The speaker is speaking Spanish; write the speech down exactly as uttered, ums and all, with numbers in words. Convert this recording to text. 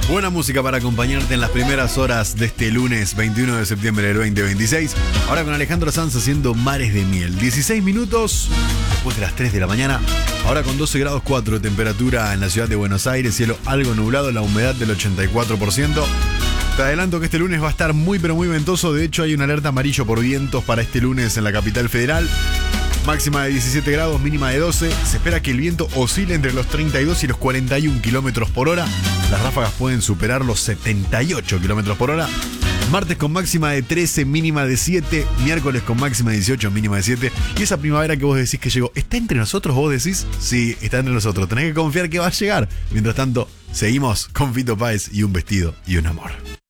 Buena música para acompañarte en las primeras horas de este lunes veintiuno de septiembre del veinte veintiséis. Ahora con Alejandro Sanz haciendo Mares de Miel. dieciséis minutos después de las tres de la mañana. Ahora con doce grados cuatro de temperatura en la ciudad de Buenos Aires. Cielo algo nublado, la humedad del ochenta y cuatro por ciento. Te adelanto que este lunes va a estar muy pero muy ventoso. De hecho hay una alerta amarillo por vientos para este lunes en la capital federal. Máxima de diecisiete grados, mínima de doce. Se espera que el viento oscile entre los treinta y dos y los cuarenta y uno kilómetros por hora. Las ráfagas pueden superar los setenta y ocho kilómetros por hora. Martes con máxima de trece, mínima de siete. Miércoles con máxima de dieciocho, mínima de siete. Y esa primavera que vos decís que llegó, ¿está entre nosotros? Vos decís, sí, está entre nosotros. Tenés que confiar que va a llegar. Mientras tanto, seguimos con Fito Páez y un vestido y un amor.